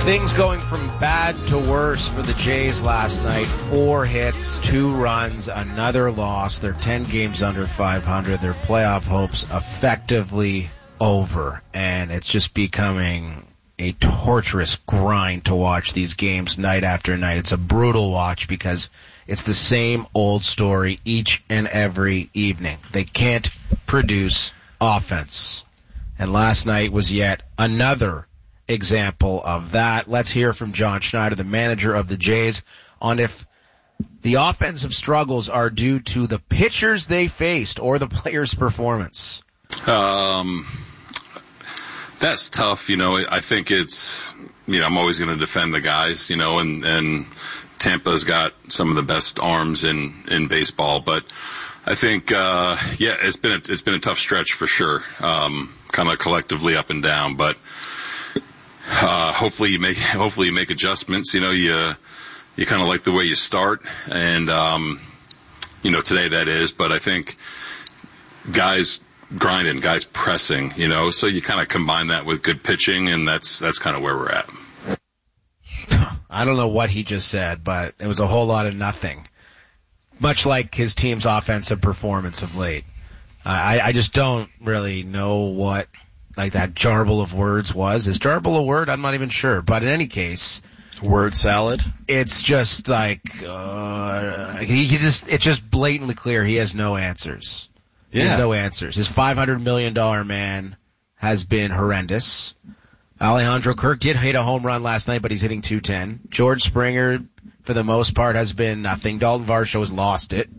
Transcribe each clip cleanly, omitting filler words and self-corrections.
Things going from bad to worse for the Jays last night. 4 hits, 2 runs, another loss. They're 10 games under 500. Their playoff hopes effectively over. And it's just becoming a torturous grind to watch these games night after night. It's a brutal watch because it's the same old story each and every evening. They can't produce offense. And last night was yet another example of that. Let's hear from John Schneider, the manager of the Jays, on if the offensive struggles are due to the pitchers they faced or the players' performance. That's tough. I think it's, I'm always going to defend the guys, and Tampa's got some of the best arms in baseball, but I think, it's been a tough stretch for sure. Kind of collectively up and down, but hopefully you make adjustments. You kind of like the way you start, and today that is. But I think guys grinding, guys pressing. So you kind of combine that with good pitching, and that's kind of where we're at. I don't know what he just said, but it was a whole lot of nothing. Much like his team's offensive performance of late. I just don't really know what that jarble of words was. Is jarble a word? I'm not even sure. But in any case, word salad. It's just it's just blatantly clear he has no answers. Yeah. He has no answers. His $500 million man has been horrendous. Alejandro Kirk did hit a home run last night, but he's hitting .210. George Springer, for the most part, has been nothing. Dalton Varsho has lost it.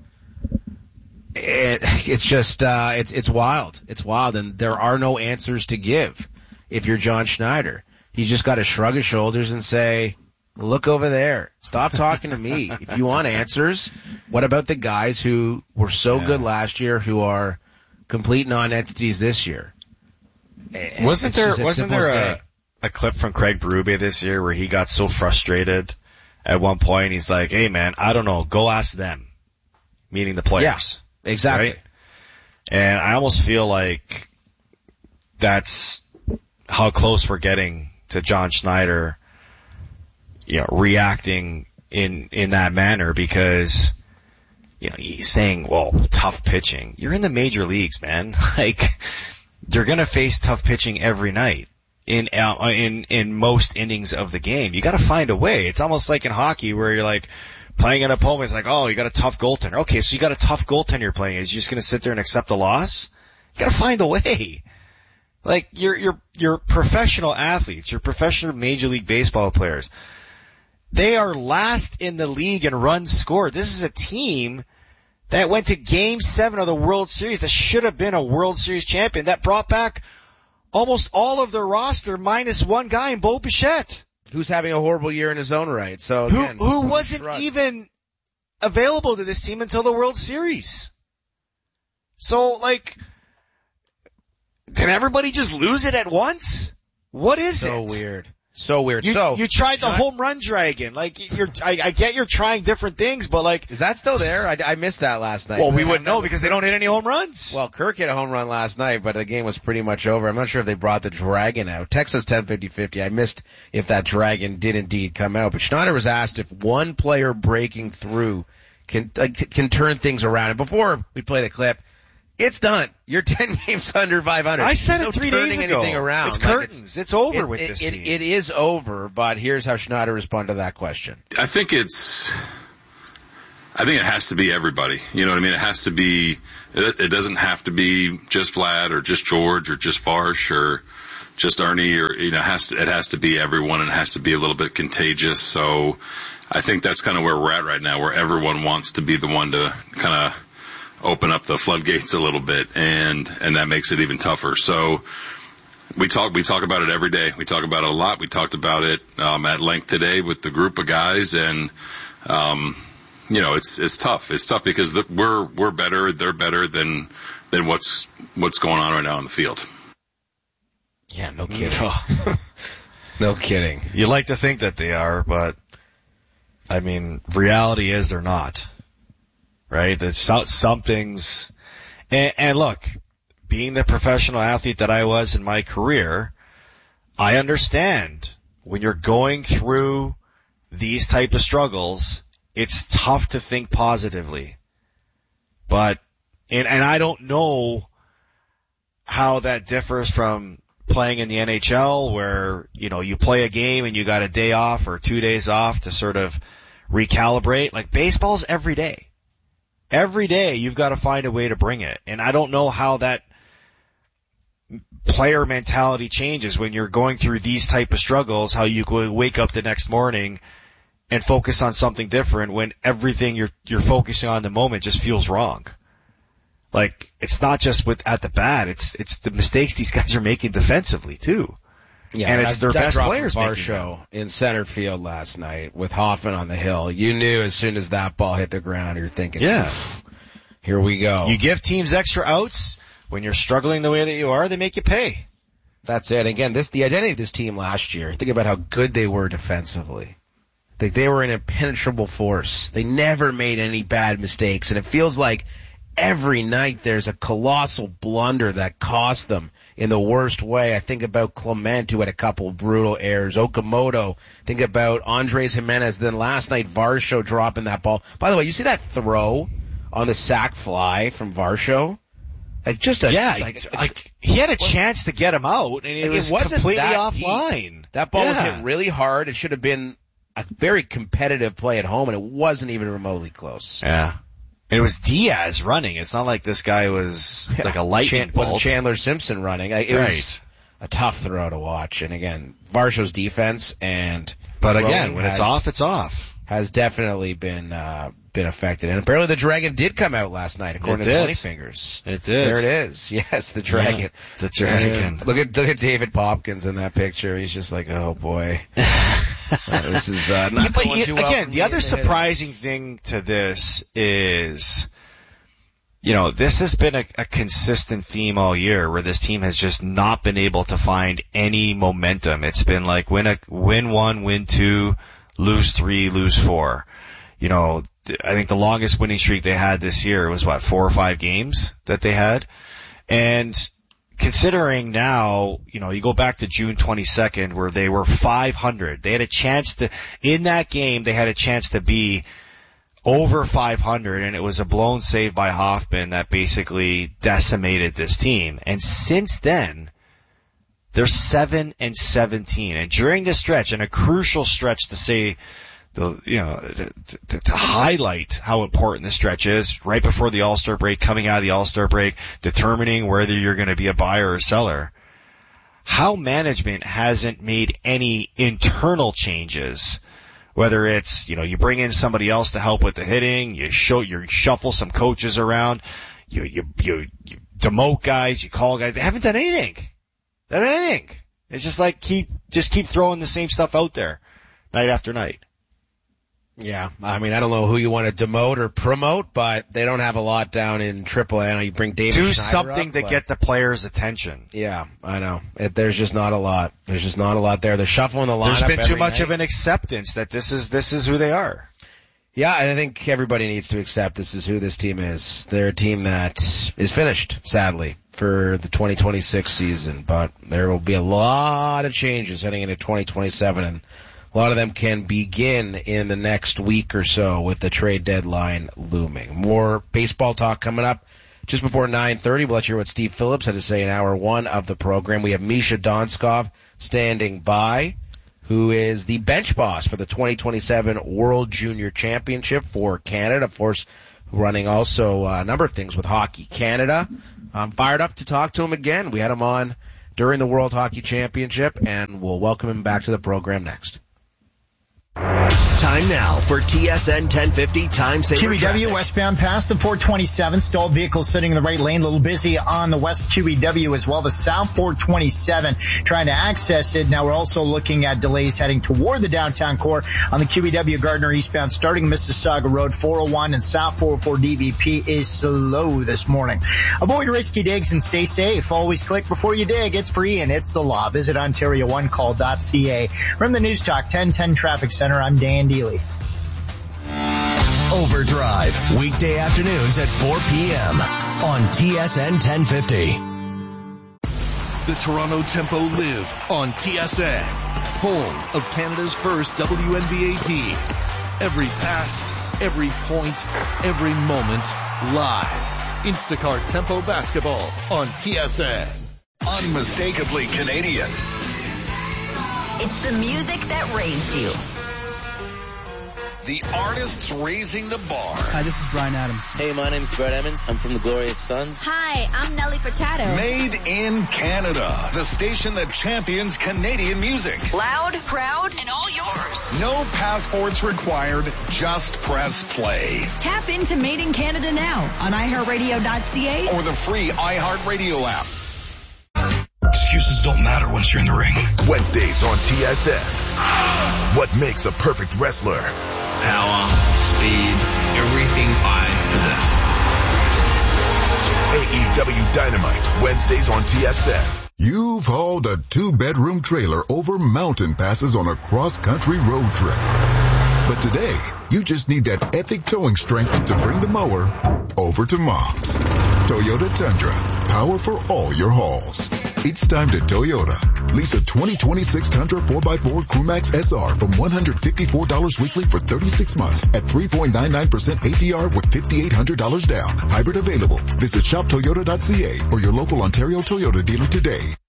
It's just, it's wild. It's wild, and there are no answers to give if you're John Schneider. He's just got to shrug his shoulders and say, look over there. Stop talking to me. If you want answers, what about the guys who were so good last year who are complete non-entities this year? Wasn't there a clip from Craig Berube this year where he got so frustrated at one point? He's like, hey man, I don't know. Go ask them. Meaning the players. Yeah, exactly. Right? And I almost feel like that's how close we're getting to John Schneider, reacting in that manner, because, he's saying, well, tough pitching. You're in the major leagues, man. You're gonna face tough pitching every night in most innings of the game. You gotta find a way. It's almost like in hockey where you're like playing an opponent. It's like, oh, you got a tough goaltender. Okay, so you got a tough goaltender you're playing. Is you just gonna sit there and accept a loss? You gotta find a way. You're professional athletes. You're professional Major League Baseball players. They are last in the league in runs scored. This is a team that went to Game 7 of the World Series that should have been a World Series champion, that brought back almost all of their roster minus one guy in Bo Bichette. Who's having a horrible year in his own right. So again, who wasn't even available to this team until the World Series. So, did everybody just lose it at once? What is it? So weird. You tried the home run dragon. I get you're trying different things, but is that still there? I missed that last night. Well, we wouldn't know because they don't hit any home runs. Well, Kirk hit a home run last night, but the game was pretty much over. I'm not sure if they brought the dragon out. Texas 10-50-50. I missed if that dragon did indeed come out. But Schneider was asked if one player breaking through can turn things around. And before we play the clip, it's done. You're 10 games under 500. I said it 3 days ago. Around. It's curtains. It's over with this team. It is over, but here's how Schneider responded to that question. I think it has to be everybody. You know what I mean? It has to be, it doesn't have to be just Vlad or just George or just Varsh or just Ernie or, it has to be everyone, and it has to be a little bit contagious. So I think that's kind of where we're at right now, where everyone wants to be the one to kind of open up the floodgates a little bit, and that makes it even tougher. So we talk about it every day. We talk about it a lot. We talked about it at length today with the group of guys, and it's tough. It's tough because we're better. They're better than what's going on right now on the field. Yeah, no kidding. No kidding. You like to think that they are, but reality is they're not. Right? Some things, and look, being the professional athlete that I was in my career, I understand when you're going through these type of struggles, it's tough to think positively. But, and I don't know how that differs from playing in the NHL where, you play a game and you got a day off or 2 days off to sort of recalibrate. Like baseball's every day. Every day you've got to find a way to bring it. And I don't know how that player mentality changes when you're going through these type of struggles, how you go wake up the next morning and focus on something different when everything you're focusing on in the moment just feels wrong. Like, it's not just at the bat, it's the mistakes these guys are making defensively too. Yeah, and it's their best players making Varsho in center field last night with Hoffman on the hill. You knew as soon as that ball hit the ground, you're thinking, yeah, here we go. You give teams extra outs when you're struggling the way that you are, they make you pay. That's it. Again, the identity of this team last year, think about how good they were defensively. They were an impenetrable force. They never made any bad mistakes, and it feels like every night there's a colossal blunder that cost them in the worst way. I think about Clement, who had a couple brutal errors. Okamoto. Think about Andres Jimenez. Then last night, Varsho dropping that ball. By the way, you see that throw on the sac fly from Varsho? He had a chance to get him out, and it was completely offline. That ball was hit really hard. It should have been a very competitive play at home, and it wasn't even remotely close. Yeah. And it was Diaz running. It's not like this guy was like a lightning bolt. Wasn't Chandler Simpson running. It was a tough throw to watch. And again, Varsho's defense but again, when it's off, it's off. Has definitely been affected. And apparently the Dragon did come out last night, according to 20 Fingers. It did. There it is. Yes, the Dragon. Yeah, the Dragon. Look at David Popkins in that picture. He's just like, oh boy. This is not going too well. Again, the other surprising thing to this is, this has been a consistent theme all year where this team has just not been able to find any momentum. It's been like win 1, win 2, lose 3, lose 4. I think the longest winning streak they had this year was 4 or 5 games that they had. And considering now, you go back to June 22nd where they were 500. They had a chance in that game, they had a chance to be over 500, and it was a blown save by Hoffman that basically decimated this team. And since then, they're 7-17. And during this stretch, and a crucial stretch to say, to highlight how important this stretch is, right before the All-Star break, coming out of the All-Star break, determining whether you're going to be a buyer or seller, how management hasn't made any internal changes, whether it's, you bring in somebody else to help with the hitting, you shuffle some coaches around, you demote guys, you call guys, they haven't done anything. It's just like keep throwing the same stuff out there night after night. Yeah, I mean, I don't know who you want to demote or promote, but they don't have a lot down in AAA. I know you bring David Schneider something to get the players' attention. Yeah, I know. There's just not a lot. There's just not a lot there. They're shuffling the lineup. There's been too much of an acceptance that this is who they are. Yeah, I think everybody needs to accept this is who this team is. They're a team that is finished, sadly, for the 2026 season, but there will be a lot of changes heading into 2027, and a lot of them can begin in the next week or so with the trade deadline looming. More baseball talk coming up just before 9:30. We'll let you hear what Steve Phillips had to say in hour 1 of the program. We have Misha Donskov standing by, who is the bench boss for the 2027 World Junior Championship for Canada. Of course, running also a number of things with Hockey Canada. I'm fired up to talk to him again. We had him on during the World Hockey Championship, and we'll welcome him back to the program next. Time now for TSN 1050 Time Saver QEW westbound past the 427. Stalled vehicles sitting in the right lane. A little busy on the west QEW as well. The south 427 trying to access it. Now we're also looking at delays heading toward the downtown core on the QEW Gardner eastbound starting Mississauga Road. 401 and south 404 DVP is slow this morning. Avoid risky digs and stay safe. Always click before you dig. It's free and it's the law. Visit OntarioOneCall.ca. From the News Talk 1010 Traffic Center, I'm Dan Deely. Overdrive, weekday afternoons at 4 p.m. on TSN 1050. The Toronto Tempo live on TSN, home of Canada's first WNBA team. Every pass, every point, every moment, live. Instacart Tempo Basketball on TSN. Unmistakably Canadian. It's the music that raised you. The artists raising the bar. Hi, this is Bryan Adams. Hey, my name's Brett Emmons. I'm from the Glorious Sons. Hi, I'm Nelly Furtado. Made in Canada. The station that champions Canadian music. Loud, proud, and all yours. No passports required. Just press play. Tap into Made in Canada now on iHeartRadio.ca or the free iHeartRadio app. Excuses don't matter once you're in the ring. Wednesdays on TSN. What makes a perfect wrestler? Power, speed, everything I possess. AEW Dynamite, Wednesdays on TSN. You've hauled a 2-bedroom trailer over mountain passes on a cross-country road trip. But today, you just need that epic towing strength to bring the mower over to Mom's. Toyota Tundra, power for all your hauls. It's time to Toyota. Lease a 2026 Tundra 4x4 Crewmax SR from $154 weekly for 36 months at 3.99% APR with $5,800 down. Hybrid available. Visit shoptoyota.ca or your local Ontario Toyota dealer today.